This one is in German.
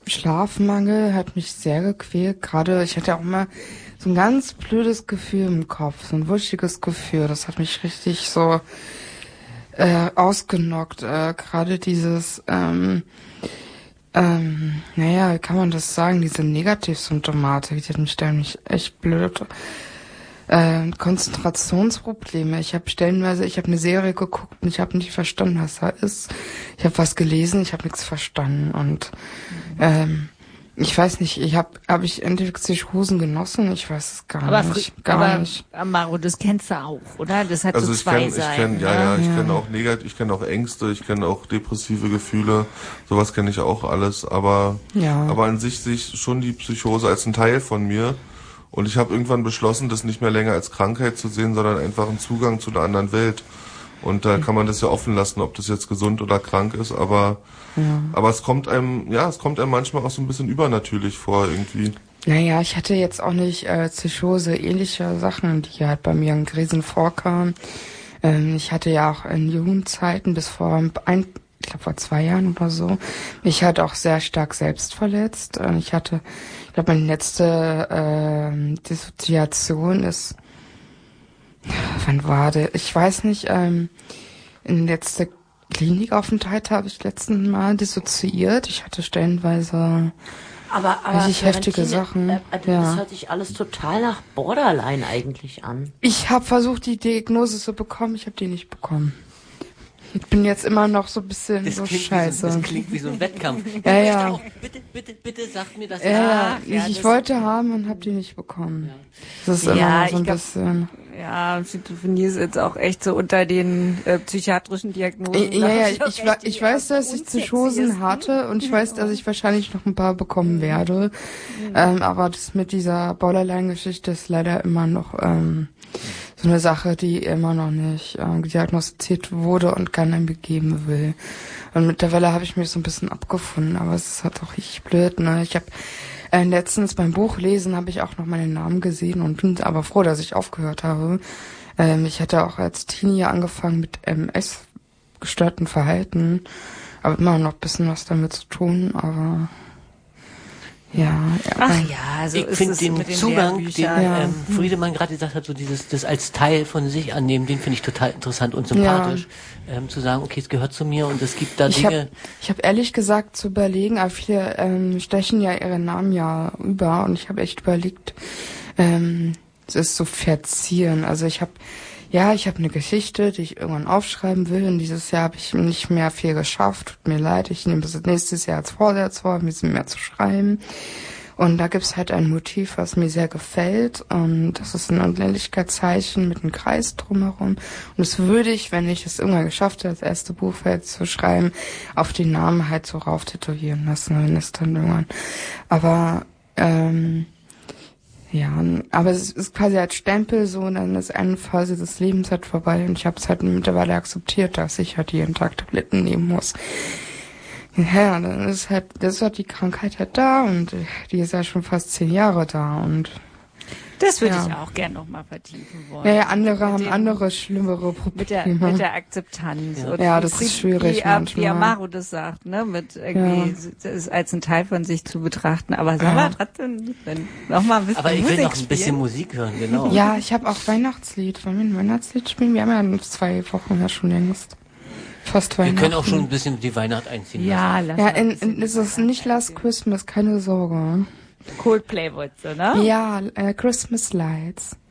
Schlafmangel hat mich sehr gequält. Gerade, ich hatte auch immer so ein ganz blödes Gefühl im Kopf, so ein wuschiges Gefühl. Das hat mich richtig so ausgenockt. Gerade dieses, naja, wie kann man das sagen, diese Negativsymptomatik, die hat mich ständig echt blöd. Konzentrationsprobleme. Ich habe eine Serie geguckt und ich habe nicht verstanden, was da ist. Ich habe was gelesen, ich habe nichts verstanden und ich weiß nicht, hab ich Antipsychosen genossen? Ich weiß es gar nicht. Maro, das kennst du auch, oder? Das hat also so zwei Seiten. Ich kenne auch ich kenne auch Ängste, ich kenne auch depressive Gefühle, sowas kenne ich auch alles, aber an sich sehe ich schon die Psychose als ein Teil von mir. Und ich habe irgendwann beschlossen, das nicht mehr länger als Krankheit zu sehen, sondern einfach einen Zugang zu einer anderen Welt. Und da kann man das ja offen lassen, ob das jetzt gesund oder krank ist, aber es kommt einem manchmal auch so ein bisschen übernatürlich vor irgendwie. Naja, ich hatte jetzt auch nicht Psychose, ähnliche Sachen, die halt bei mir in Krisen vorkamen. Ich hatte ja auch in Jugendzeiten bis vor ich glaube vor 2 Jahren oder so, mich halt auch sehr stark selbst verletzt. Ich glaube, meine letzte Dissoziation ist, wann war der? Ich weiß nicht, in letzter Klinikaufenthalt habe ich letzten Mal dissoziiert. Ich hatte stellenweise aber richtig heftige Sachen. Das hört sich alles total nach Borderline eigentlich an. Ich habe versucht, die Diagnose zu bekommen, ich habe die nicht bekommen. Ich bin jetzt immer noch so ein bisschen das so scheiße. Das klingt wie so ein Wettkampf. Ja. Bitte sagt mir das. Ich wollte haben und habe die nicht bekommen. Das ist immer noch so ein bisschen. Ja, Schizophrenie ist jetzt auch echt so unter den psychiatrischen Diagnosen. Ich weiß, dass ich Psychosen hatte und ich weiß, dass ich wahrscheinlich noch ein paar bekommen werde. Aber das mit dieser Borderline-Geschichte ist leider immer noch so eine Sache, die immer noch nicht diagnostiziert wurde und keiner mir geben will. Und mittlerweile habe ich mich so ein bisschen abgefunden, aber es ist halt auch richtig blöd, ne? Ich habe letztens beim Buchlesen habe ich auch noch meinen Namen gesehen und bin aber froh, dass ich aufgehört habe. Ich hatte auch als Teenie angefangen mit MS-gestörten Verhalten, aber immer noch ein bisschen was damit zu tun, aber also ich finde den Zugang, den Friedemann gerade gesagt hat, so das als Teil von sich annehmen, den finde ich total interessant und sympathisch, zu sagen, okay, es gehört zu mir und es gibt da Dinge. Ich habe ehrlich gesagt zu überlegen, aber viele stechen ja ihre Namen ja über und ich habe echt überlegt, es ist so verzieren. Also ich habe eine Geschichte, die ich irgendwann aufschreiben will und dieses Jahr habe ich nicht mehr viel geschafft. Tut mir leid, ich nehme das nächstes Jahr als Vorsatz vor, ein bisschen mehr zu schreiben. Und da gibt's halt ein Motiv, was mir sehr gefällt und das ist ein Unendlichkeitszeichen mit einem Kreis drumherum. Und das würde ich, wenn ich es irgendwann geschafft habe, das erste Buch fertig zu schreiben, auf den Namen halt so rauf tätowieren lassen, wenn es dann irgendwann. Aber aber es ist quasi als Stempel so, und dann ist eine Phase des Lebens halt vorbei und ich habe es halt mittlerweile akzeptiert, dass ich halt jeden Tag Tabletten nehmen muss. Ja, dann ist halt die Krankheit halt da und die ist ja schon fast 10 Jahre da und das würde ich auch gern noch mal vertiefen wollen. Ja, andere haben andere schlimmere Probleme. Mit der Akzeptanz. Ja, das ist schwierig manchmal. Wie Amaro das sagt, ne, mit irgendwie es als ein Teil von sich zu betrachten. Aber sag mal trotzdem, noch mal ein bisschen Aber ich will Musik noch ein bisschen Musik hören, genau. Ja, ich habe auch Weihnachtslied. Wollen wir ein Weihnachtslied spielen? Wir haben ja 2 Wochen ja schon längst. Fast Weihnachten. Wir können auch schon ein bisschen die Weihnacht einziehen lassen. Es ist nicht Last Christmas, keine Sorge. Coldplay wolltest du, ne? Ja, Christmas Lights.